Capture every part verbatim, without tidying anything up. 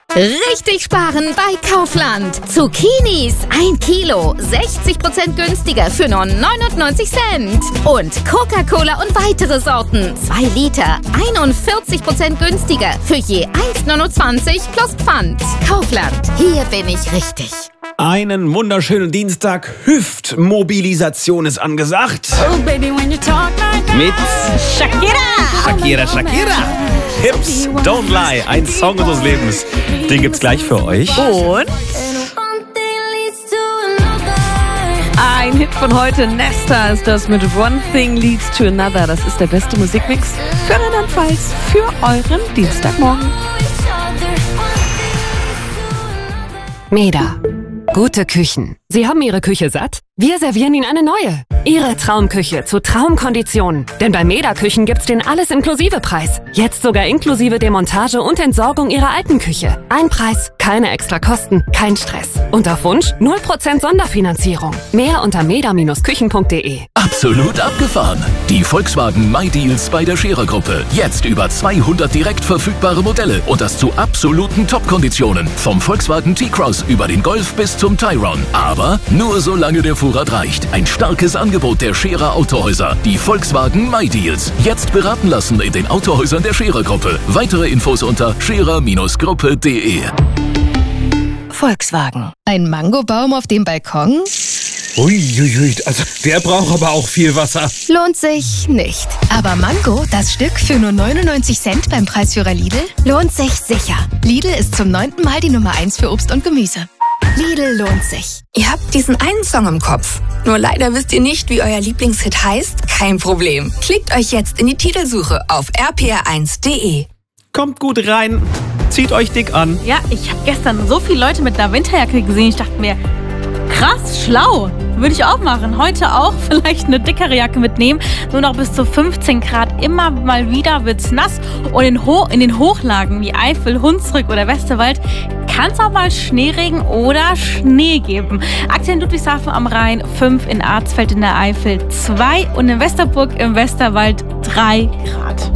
Richtig sparen bei Kaufland. Zucchinis ein Kilo, sechzig Prozent günstiger für nur neunundneunzig Cent. Und Coca-Cola und weitere Sorten, zwei Liter, einundvierzig Prozent günstiger für je eins neunundzwanzig plus Pfand. Kaufland, hier bin ich richtig. Einen wunderschönen Dienstag. Hüftmobilisation ist angesagt. Oh, baby, when you talk like that. Mit Shakira. Shakira, Shakira. Hips, Don't Lie, ein Song unseres Lebens. Den gibt's gleich für euch. Und ein Hit von heute, Nesta ist das mit One Thing Leads to Another. Das ist der beste Musikmix für Rheinland-Pfalz, für euren Dienstagmorgen. Meda. Gute Küchen. Sie haben Ihre Küche satt? Wir servieren Ihnen eine neue. Ihre Traumküche zu Traumkonditionen. Denn bei Meda Küchen gibt's den Alles-Inklusive-Preis. Jetzt sogar inklusive Demontage und Entsorgung Ihrer alten Küche. Ein Preis, keine extra Kosten, kein Stress. Und auf Wunsch null Prozent Sonderfinanzierung. Mehr unter meda Bindestrich küchen punkt de. Absolut abgefahren. Die Volkswagen MyDeals bei der Scherer-Gruppe. Jetzt über zweihundert direkt verfügbare Modelle und das zu absoluten Top-Konditionen. Vom Volkswagen T-Cross über den Golf bis zum Tyrone. Aber nur solange der Vorrat reicht. Ein starkes Angebot der Scherer Autohäuser. Die Volkswagen MyDeals. Jetzt beraten lassen in den Autohäusern der Scherer-Gruppe. Weitere Infos unter scherer Bindestrich gruppe punkt de. Volkswagen. Ein Mangobaum auf dem Balkon? Uiuiui, also der braucht aber auch viel Wasser. Lohnt sich nicht. Aber Mango, das Stück für nur neunundneunzig Cent beim Preisführer Lidl, lohnt sich sicher. Lidl ist zum neunten Mal die Nummer eins für Obst und Gemüse. Lidl lohnt sich. Ihr habt diesen einen Song im Kopf. Nur leider wisst ihr nicht, wie euer Lieblingshit heißt? Kein Problem. Klickt euch jetzt in die Titelsuche auf r p r eins punkt de. Kommt gut rein, zieht euch dick an. Ja, ich habe gestern so viele Leute mit einer Winterjacke gesehen. Ich dachte mir, krass, schlau. Würde ich auch machen. Heute auch vielleicht eine dickere Jacke mitnehmen. Nur noch bis zu fünfzehn Grad. Immer mal wieder wird's nass. Und in, Ho- in den Hochlagen wie Eifel, Hunsrück oder Westerwald kann es auch mal Schneeregen oder Schnee geben. Aktuell in Ludwigshafen am Rhein fünf, in Arzfeld in der Eifel zwei und in Westerburg im Westerwald drei Grad.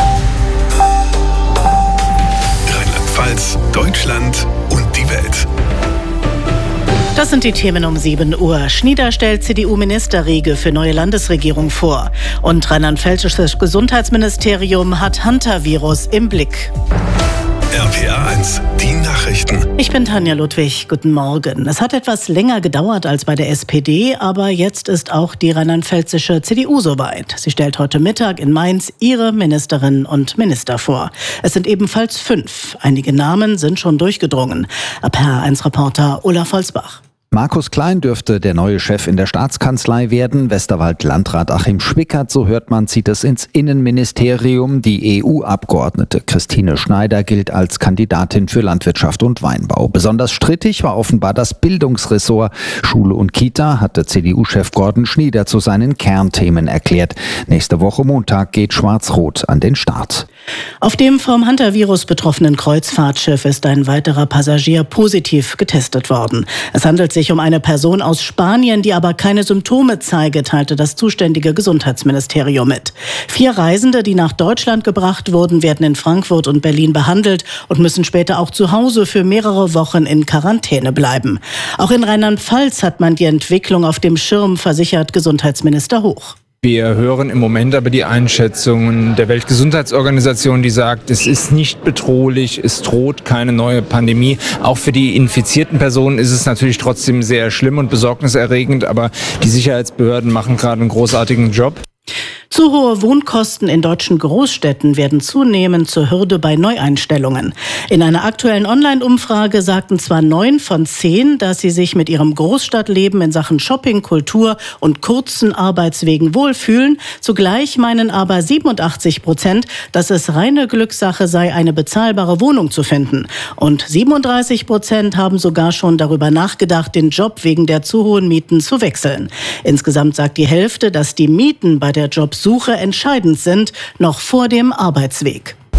Rheinland-Pfalz, Deutschland und die Welt. Das sind die Themen um sieben Uhr. Schnieder stellt C D U-Ministerriege für neue Landesregierung vor. Und Rheinland-Pfälzisches Gesundheitsministerium hat Hantavirus im Blick. R P R eins, die Nachrichten. Ich bin Tanja Ludwig, guten Morgen. Es hat etwas länger gedauert als bei der S P D, aber jetzt ist auch die rheinland-pfälzische C D U soweit. Sie stellt heute Mittag in Mainz ihre Ministerinnen und Minister vor. Es sind ebenfalls fünf. Einige Namen sind schon durchgedrungen. R P R eins-Reporter Olaf Holzbach. Markus Klein dürfte der neue Chef in der Staatskanzlei werden. Westerwald-Landrat Achim Schwickert, so hört man, zieht es ins Innenministerium. Die E U-Abgeordnete Christine Schneider gilt als Kandidatin für Landwirtschaft und Weinbau. Besonders strittig war offenbar das Bildungsressort. Schule und Kita hatte C D U-Chef Gordon Schnieder zu seinen Kernthemen erklärt. Nächste Woche Montag geht Schwarz-Rot an den Start. Auf dem vom Hantavirus betroffenen Kreuzfahrtschiff ist ein weiterer Passagier positiv getestet worden. Es handelt sich um eine Person aus Spanien, die aber keine Symptome zeige, teilte das zuständige Gesundheitsministerium mit. Vier Reisende, die nach Deutschland gebracht wurden, werden in Frankfurt und Berlin behandelt und müssen später auch zu Hause für mehrere Wochen in Quarantäne bleiben. Auch in Rheinland-Pfalz hat man die Entwicklung auf dem Schirm, versichert Gesundheitsminister Hoch. Wir hören im Moment aber die Einschätzungen der Weltgesundheitsorganisation, die sagt, es ist nicht bedrohlich, es droht keine neue Pandemie. Auch für die infizierten Personen ist es natürlich trotzdem sehr schlimm und besorgniserregend, aber die Sicherheitsbehörden machen gerade einen großartigen Job. Zu hohe Wohnkosten in deutschen Großstädten werden zunehmend zur Hürde bei Neueinstellungen. In einer aktuellen Online-Umfrage sagten zwar neun von zehn, dass sie sich mit ihrem Großstadtleben in Sachen Shopping, Kultur und kurzen Arbeitswegen wohlfühlen. Zugleich meinen aber siebenundachtzig Prozent, dass es reine Glückssache sei, eine bezahlbare Wohnung zu finden. Und siebenunddreißig Prozent haben sogar schon darüber nachgedacht, den Job wegen der zu hohen Mieten zu wechseln. Insgesamt sagt die Hälfte, dass die Mieten bei der Jobsuche entscheidend sind, noch vor dem Arbeitsweg.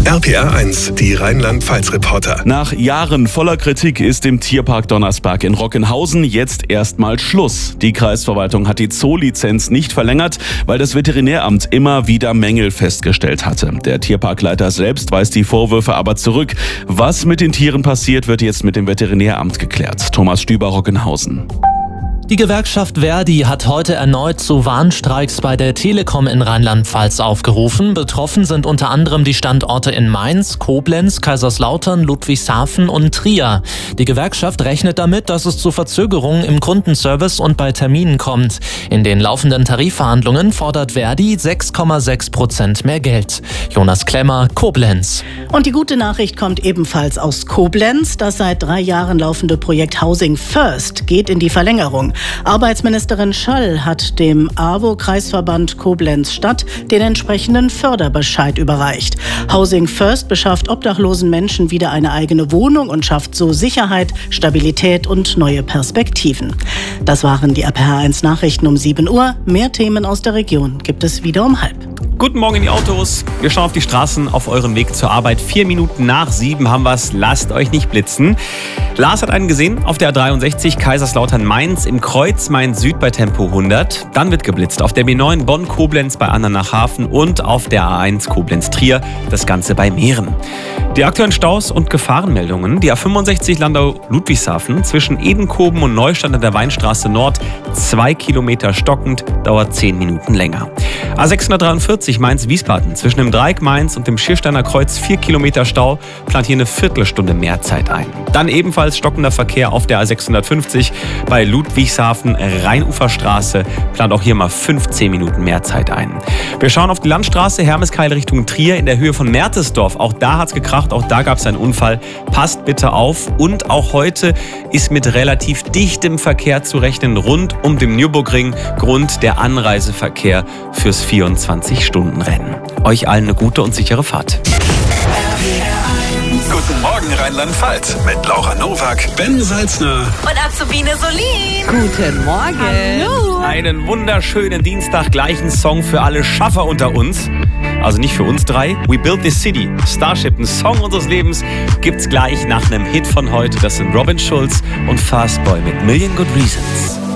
R P R eins, die Rheinland-Pfalz-Reporter. Nach Jahren voller Kritik ist im Tierpark Donnersberg in Rockenhausen jetzt erstmal Schluss. Die Kreisverwaltung hat die Zoolizenz nicht verlängert, weil das Veterinäramt immer wieder Mängel festgestellt hatte. Der Tierparkleiter selbst weist die Vorwürfe aber zurück. Was mit den Tieren passiert, wird jetzt mit dem Veterinäramt geklärt. Thomas Stüber, Rockenhausen. Die Gewerkschaft Verdi hat heute erneut zu Warnstreiks bei der Telekom in Rheinland-Pfalz aufgerufen. Betroffen sind unter anderem die Standorte in Mainz, Koblenz, Kaiserslautern, Ludwigshafen und Trier. Die Gewerkschaft rechnet damit, dass es zu Verzögerungen im Kundenservice und bei Terminen kommt. In den laufenden Tarifverhandlungen fordert Verdi sechs Komma sechs Prozent mehr Geld. Jonas Klemmer, Koblenz. Und die gute Nachricht kommt ebenfalls aus Koblenz. Das seit drei Jahren laufende Projekt Housing First geht in die Verlängerung. Arbeitsministerin Schall hat dem A W O-Kreisverband Koblenz-Stadt den entsprechenden Förderbescheid überreicht. Housing First beschafft obdachlosen Menschen wieder eine eigene Wohnung und schafft so Sicherheit, Stabilität und neue Perspektiven. Das waren die R P R eins Nachrichten um sieben Uhr. Mehr Themen aus der Region gibt es wieder um halb. Guten Morgen in die Autos. Wir schauen auf die Straßen auf euren Weg zur Arbeit. Vier Minuten nach sieben haben wir's. Lasst euch nicht blitzen. Lars hat einen gesehen auf der A dreiundsechzig Kaiserslautern-Mainz im Kreuz Mainz-Süd bei Tempo hundert. Dann wird geblitzt auf der B neun Bonn-Koblenz bei Andernachhafen und auf der A eins Koblenz-Trier. Das Ganze bei Mähren. Die aktuellen Staus und Gefahrenmeldungen. Die A fünfundsechzig Landau-Ludwigshafen zwischen Edenkoben und Neustadt an der Weinstraße Nord. Zwei Kilometer stockend, dauert zehn Minuten länger. A sechshundertdreiundvierzig Mainz-Wiesbaden zwischen dem Dreieck Mainz und dem Schiersteiner Kreuz vier Kilometer Stau, plant hier eine Viertelstunde mehr Zeit ein. Dann ebenfalls stockender Verkehr auf der A sechshundertfünfzig bei Ludwigshafen Rheinuferstraße, plant auch hier mal fünfzehn Minuten mehr Zeit ein. Wir schauen auf die Landstraße Hermeskeil Richtung Trier in der Höhe von Mertesdorf. Auch da hat's gekracht, auch da gab es einen Unfall. Passt bitte auf. Und auch heute ist mit relativ dichtem Verkehr zu rechnen rund um den Nürburgring, Grund der Anreiseverkehr fürs vierundzwanzig-Stunden-Rennen. Euch allen eine gute und sichere Fahrt. Guten Morgen Rheinland-Pfalz mit Laura Nowak, Ben Salzner und Azubine Solin. Guten Morgen. Hallo. Einen wunderschönen Dienstag, gleichen Song für alle Schaffer unter uns. Also nicht für uns drei. We Built This City, Starship, ein Song unseres Lebens, gibt's gleich nach einem Hit von heute. Das sind Robin Schulz und Fastboy mit Million Good Reasons.